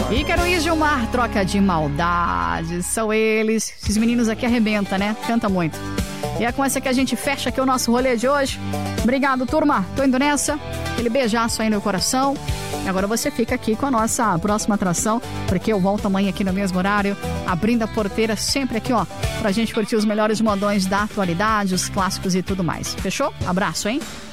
Ícaro e Gilmar, troca de maldade. São eles. Esses meninos aqui arrebentam, né? Canta muito. E é com essa que a gente fecha aqui o nosso rolê de hoje. Obrigado, turma. Tô indo nessa. Aquele beijaço aí no coração. E agora você fica aqui com a nossa próxima atração, porque eu volto amanhã aqui no mesmo horário, abrindo a porteira sempre aqui, ó, pra gente curtir os melhores modões da atualidade, os clássicos e tudo mais. Fechou? Abraço, hein?